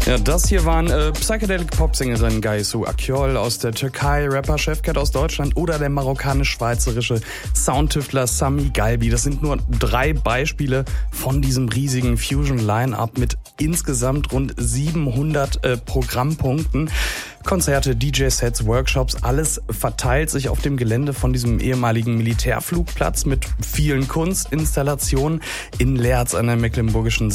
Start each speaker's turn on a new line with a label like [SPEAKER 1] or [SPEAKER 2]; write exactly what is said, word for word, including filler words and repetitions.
[SPEAKER 1] Ja, das hier waren äh, Psychedelic-Pop-Sängerin Gaysu Akyol aus der Türkei, Rapper Şefkat aus Deutschland oder der marokkanisch-schweizerische Soundtüftler Sami Galbi. Das sind nur drei Beispiele von diesem riesigen Fusion-Line-Up mit insgesamt rund siebenhundert äh, Programmpunkten. Konzerte, D J-Sets, Workshops, alles verteilt sich auf dem Gelände von diesem ehemaligen Militärflugplatz mit vielen Kunstinstallationen in Leerz an der mecklenburgischen